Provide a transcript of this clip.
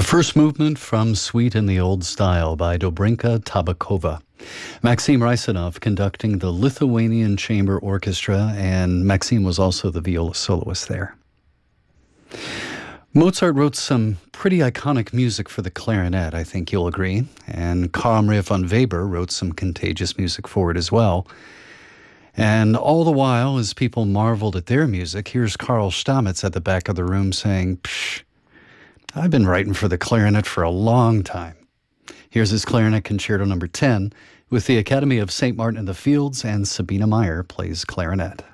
First movement from Suite in the Old Style by Dobrinka Tabakova. Maxim Rysanov conducting the Lithuanian Chamber Orchestra, and Maxim was also the viola soloist there. Mozart wrote some pretty iconic music for the clarinet, I think you'll agree, and Carl Maria von Weber wrote some contagious music for it as well. And all the while, as people marveled at their music, here's Karl Stamitz at the back of the room saying, "Psh, I've been writing for the clarinet for a long time." Here's his Clarinet Concerto No. 10 with the Academy of St. Martin in the Fields, and Sabina Meyer plays clarinet.